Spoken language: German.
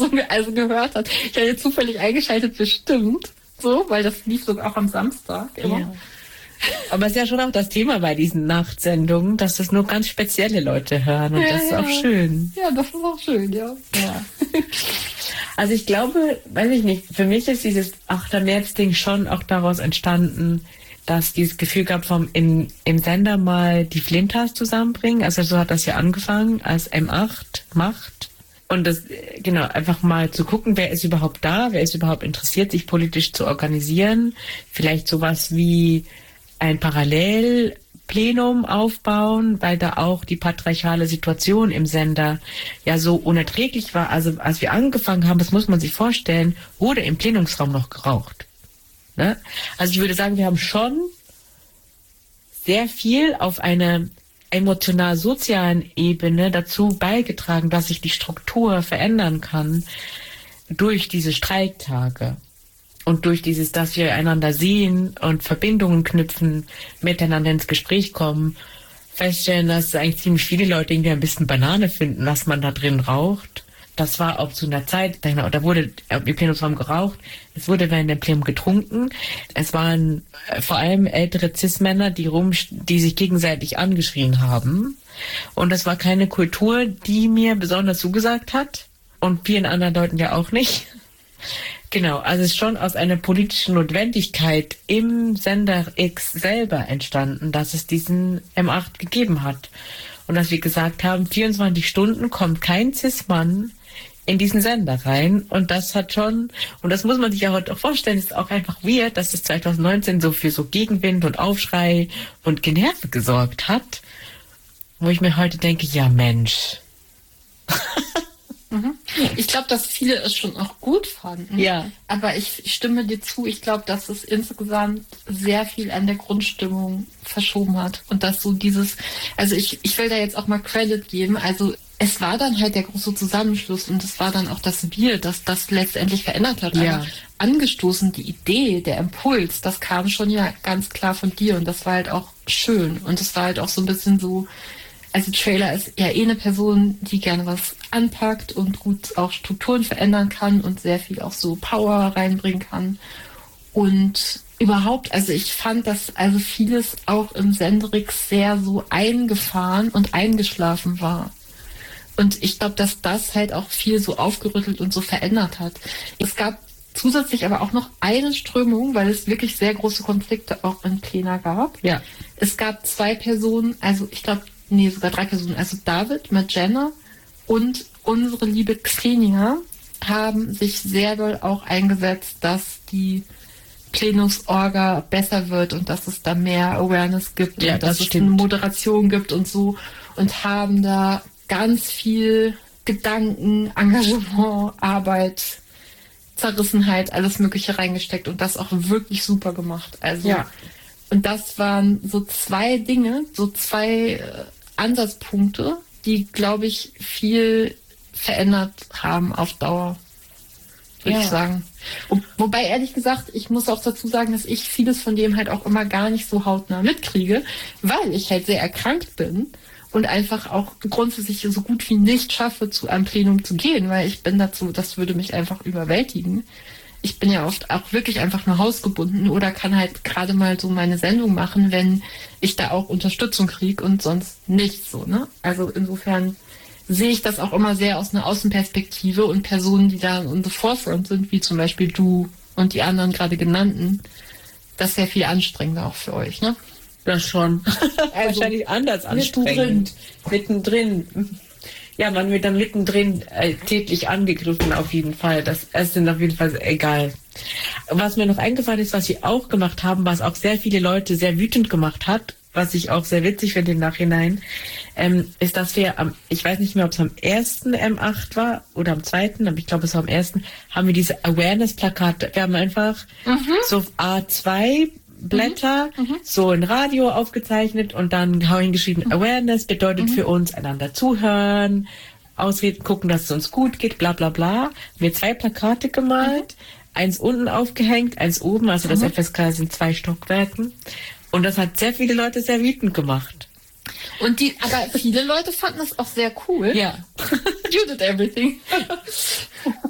also gehört hat. Ich hatte zufällig eingeschaltet, bestimmt. So, weil das lief sogar auch am Samstag immer. Ja. Aber es ist ja schon auch das Thema bei diesen Nachtsendungen, dass das nur ganz spezielle Leute hören und das ist auch schön. Ja, das ist auch schön, ja. Also ich glaube, weiß ich nicht, für mich ist dieses 8. März-Ding schon auch daraus entstanden, dass dieses Gefühl gab im Sender mal die Flintas zusammenbringen. Also so hat das ja angefangen als M8 Macht. Und das, genau, einfach mal zu gucken, wer ist überhaupt da, wer ist überhaupt interessiert, sich politisch zu organisieren. Vielleicht sowas wie ein Parallelplenum aufbauen, weil da auch die patriarchale Situation im Sender ja so unerträglich war. Also als wir angefangen haben, das muss man sich vorstellen, wurde im Plenumsraum noch geraucht. Ne? Also ich würde sagen, wir haben schon sehr viel auf einer emotional-sozialen Ebene dazu beigetragen, dass sich die Struktur verändern kann durch diese Streiktage. Und durch dieses, dass wir einander sehen und Verbindungen knüpfen, miteinander ins Gespräch kommen, feststellen, dass eigentlich ziemlich viele Leute irgendwie ein bisschen Banane finden, was man da drin raucht. Das war auch zu einer Zeit, da wurde im Plenumsraum geraucht, es wurde während dem Plenum getrunken. Es waren vor allem ältere Cis-Männer, die sich gegenseitig angeschrien haben. Und das war keine Kultur, die mir besonders zugesagt hat. Und vielen anderen Leuten ja auch nicht. Genau, also es ist schon aus einer politischen Notwendigkeit im Sender X selber entstanden, dass es diesen M8 gegeben hat. Und dass wir gesagt haben, 24 Stunden kommt kein Cis-Mann in diesen Sender rein. Und das hat schon, und das muss man sich ja heute auch vorstellen, ist auch einfach weird, dass es 2019 so für so Gegenwind und Aufschrei und Generve gesorgt hat. Wo ich mir heute denke, ja Mensch. Ich glaube, dass viele es schon auch gut fanden. Ja. Aber ich stimme dir zu, ich glaube, dass es insgesamt sehr viel an der Grundstimmung verschoben hat. Und dass so dieses, also ich will da jetzt auch mal Credit geben, also es war dann halt der große Zusammenschluss und es war dann auch das Wir, das das letztendlich verändert hat. Ja. Aber angestoßen, die Idee, der Impuls, das kam schon ja ganz klar von dir und das war halt auch schön. Und es war halt auch so ein bisschen so, also Trailer ist ja eine Person, die gerne was anpackt und gut auch Strukturen verändern kann und sehr viel auch so Power reinbringen kann. Und überhaupt, also ich fand, dass also vieles auch im Senderix sehr so eingefahren und eingeschlafen war. Und ich glaube, dass das halt auch viel so aufgerüttelt und so verändert hat. Es gab zusätzlich aber auch noch eine Strömung, weil es wirklich sehr große Konflikte auch in Plena gab. Ja. Es gab 2 Personen, also ich glaube, sogar 3 Personen, also David, Magena und unsere liebe Xenia haben sich sehr doll auch eingesetzt, dass die Plenumsorga besser wird und dass es da mehr Awareness gibt Ja, und dass das es eine stimmt. Moderation gibt und so und haben da ganz viel Gedanken, Engagement, Arbeit, Zerrissenheit, alles Mögliche reingesteckt und das auch wirklich super gemacht. Also Ja. und das waren so 2 Dinge, so 2 Ansatzpunkte, die, glaube ich, viel verändert haben auf Dauer, würde ich sagen. Wobei, ehrlich gesagt, ich muss auch dazu sagen, dass ich vieles von dem halt auch immer gar nicht so hautnah mitkriege, weil ich halt sehr erkrankt bin und einfach auch grundsätzlich so gut wie nicht schaffe, zu einem Plenum zu gehen, weil ich bin dazu, das würde mich einfach überwältigen. Ich bin ja oft auch wirklich einfach nur hausgebunden oder kann halt gerade mal so meine Sendung machen, wenn ich da auch Unterstützung kriege und sonst nicht so, ne? Also insofern sehe ich das auch immer sehr aus einer Außenperspektive und Personen, die da on the forefront sind, wie zum Beispiel du und die anderen gerade genannten, das ist sehr viel anstrengender auch für euch, ne? Das schon. Also, wahrscheinlich anders anstrengend. Mittendrin. Ja, man wird dann mittendrin tätlich angegriffen auf jeden Fall. Das ist dann auf jeden Fall egal. Was mir noch eingefallen ist, was wir auch gemacht haben, was auch sehr viele Leute sehr wütend gemacht hat, was ich auch sehr witzig finde im Nachhinein, ist, dass wir ich weiß nicht mehr, ob es am 1. M8 war oder am 2., aber ich glaube, es war am 1., haben wir diese Awareness-Plakate. Wir haben einfach so A2 Blätter, so ein Radio aufgezeichnet und dann hingeschrieben, Awareness bedeutet für uns einander zuhören, ausreden, gucken, dass es uns gut geht, bla bla bla. Wir 2 Plakate gemalt, eins unten aufgehängt, eins oben, also das FSK sind 2 Stockwerken. Und das hat sehr viele Leute sehr wütend gemacht. Und aber viele Leute fanden das auch sehr cool. Ja. You did everything.